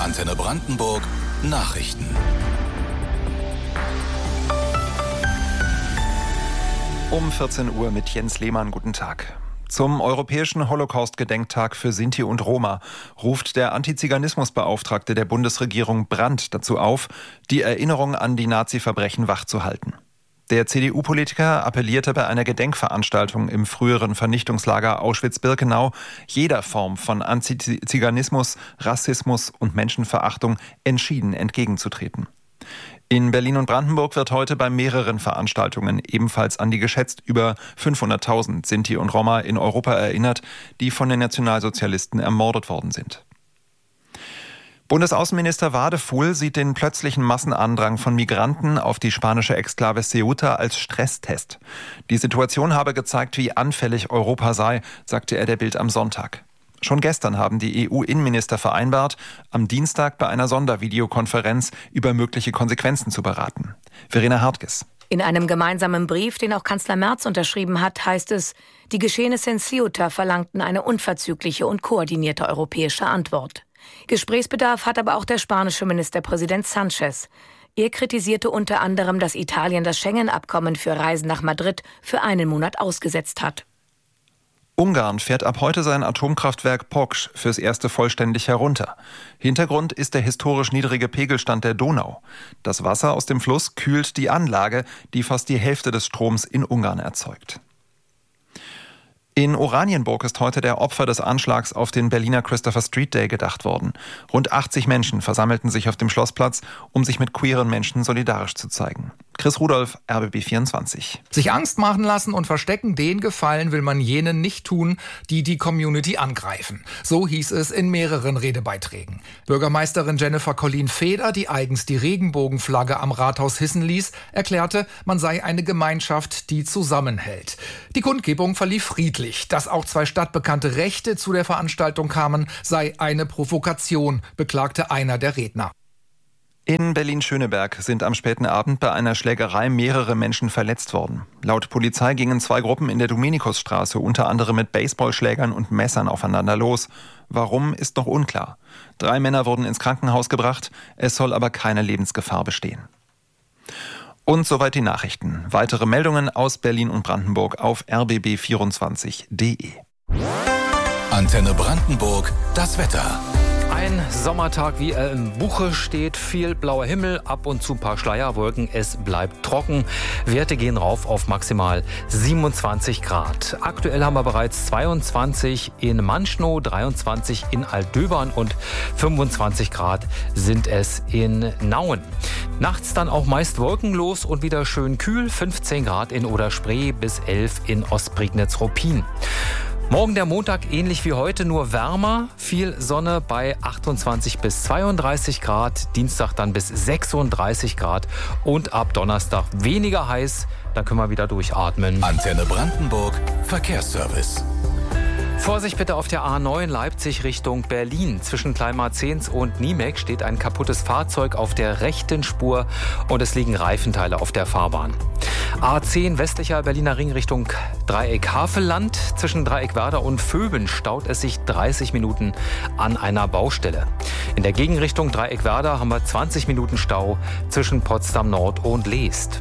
Antenne Brandenburg Nachrichten. Um 14 Uhr mit Jens Lehmann. Guten Tag. Zum Europäischen Holocaust-Gedenktag für Sinti und Roma ruft der Antiziganismusbeauftragte der Bundesregierung Brandt dazu auf, die Erinnerung an die Nazi-Verbrechen wachzuhalten. Der CDU-Politiker appellierte bei einer Gedenkveranstaltung im früheren Vernichtungslager Auschwitz-Birkenau, jeder Form von Antiziganismus, Rassismus und Menschenverachtung entschieden entgegenzutreten. In Berlin und Brandenburg wird heute bei mehreren Veranstaltungen ebenfalls an die geschätzt über 500.000 Sinti und Roma in Europa erinnert, die von den Nationalsozialisten ermordet worden sind. Bundesaußenminister Wadefuhl sieht den plötzlichen Massenandrang von Migranten auf die spanische Exklave Ceuta als Stresstest. Die Situation habe gezeigt, wie anfällig Europa sei, sagte er der Bild am Sonntag. Schon gestern haben die EU-Innenminister vereinbart, am Dienstag bei einer Sondervideokonferenz über mögliche Konsequenzen zu beraten. Verena Hartges. In einem gemeinsamen Brief, den auch Kanzler Merz unterschrieben hat, heißt es, die Geschehnisse in Ceuta verlangten eine unverzügliche und koordinierte europäische Antwort. Gesprächsbedarf hat aber auch der spanische Ministerpräsident Sánchez. Er kritisierte unter anderem, dass Italien das Schengen-Abkommen für Reisen nach Madrid für einen Monat ausgesetzt hat. Ungarn fährt ab heute sein Atomkraftwerk Poksh fürs erste vollständig herunter. Hintergrund ist der historisch niedrige Pegelstand der Donau. Das Wasser aus dem Fluss kühlt die Anlage, die fast die Hälfte des Stroms in Ungarn erzeugt. In Oranienburg ist heute der Opfer des Anschlags auf den Berliner Christopher Street Day gedacht worden. Rund 80 Menschen versammelten sich auf dem Schlossplatz, um sich mit queeren Menschen solidarisch zu zeigen. Chris Rudolph, RBB 24. Sich Angst machen lassen und verstecken, den Gefallen will man jenen nicht tun, die die Community angreifen. So hieß es in mehreren Redebeiträgen. Bürgermeisterin Jennifer Colleen-Feder, die eigens die Regenbogenflagge am Rathaus hissen ließ, erklärte, man sei eine Gemeinschaft, die zusammenhält. Die Kundgebung verlief friedlich. Dass auch 2 stadtbekannte Rechte zu der Veranstaltung kamen, sei eine Provokation, beklagte einer der Redner. In Berlin-Schöneberg sind am späten Abend bei einer Schlägerei mehrere Menschen verletzt worden. Laut Polizei gingen 2 Gruppen in der Dominikusstraße unter anderem mit Baseballschlägern und Messern aufeinander los. Warum, ist noch unklar. 3 Männer wurden ins Krankenhaus gebracht, es soll aber keine Lebensgefahr bestehen. Und soweit die Nachrichten. Weitere Meldungen aus Berlin und Brandenburg auf rbb24.de. Antenne Brandenburg, das Wetter. Ein Sommertag, wie er im Buche steht. Viel blauer Himmel, ab und zu ein paar Schleierwolken. Es bleibt trocken. Werte gehen rauf auf maximal 27 Grad. Aktuell haben wir bereits 22 in Manschnow, 23 in Altdöbern und 25 Grad sind es in Nauen. Nachts dann auch meist wolkenlos und wieder schön kühl. 15 Grad in Oder-Spree bis 11 in Ostprignitz-Ruppin. Morgen der Montag ähnlich wie heute, nur wärmer. Viel Sonne bei 28 bis 32 Grad. Dienstag dann bis 36 Grad. Und ab Donnerstag weniger heiß. Dann können wir wieder durchatmen. Antenne Brandenburg Verkehrsservice. Vorsicht bitte auf der A9 Leipzig Richtung Berlin. Zwischen Kleinmarzens und Niemek steht ein kaputtes Fahrzeug auf der rechten Spur und es liegen Reifenteile auf der Fahrbahn. A10 westlicher Berliner Ring Richtung Dreieck Havelland. Zwischen Dreieck Werder und Vöben staut es sich 30 Minuten an einer Baustelle. In der Gegenrichtung Dreieck Werder haben wir 20 Minuten Stau zwischen Potsdam Nord und Leest.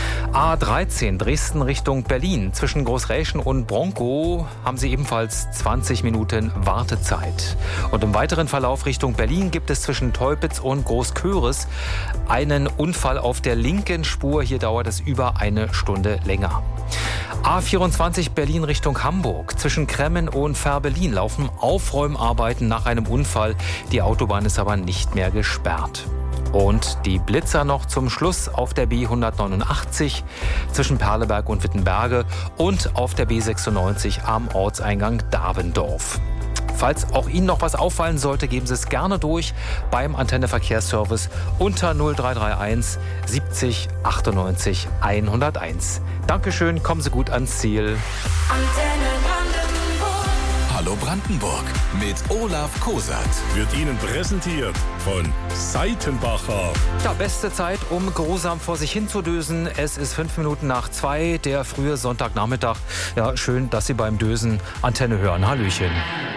A13 Dresden Richtung Berlin. Zwischen Großräschen und Bronkow haben Sie ebenfalls 20 Minuten Wartezeit. Und im weiteren Verlauf Richtung Berlin gibt es zwischen Teupitz und Großköris einen Unfall auf der linken Spur. Hier dauert es über eine Stunde länger. A24 Berlin Richtung Hamburg. Zwischen Kremmen und Fährberlin laufen Aufräumarbeiten nach einem Unfall. Die Autobahn ist aber nicht mehr gesperrt. Und die Blitzer noch zum Schluss auf der B189 zwischen Perleberg und Wittenberge und auf der B96 am Ortseingang Davendorf. Falls auch Ihnen noch was auffallen sollte, geben Sie es gerne durch beim Antenne Verkehrsservice unter 0331 70 98 101. Dankeschön, kommen Sie gut ans Ziel. Hallo Brandenburg mit Olaf Kosat. Wird Ihnen präsentiert von Seitenbacher. Ja, beste Zeit, um geruhsam vor sich hinzudösen. Es ist 5 Minuten nach 2, der frühe Sonntagnachmittag. Ja, schön, dass Sie beim Dösen Antenne hören. Hallöchen.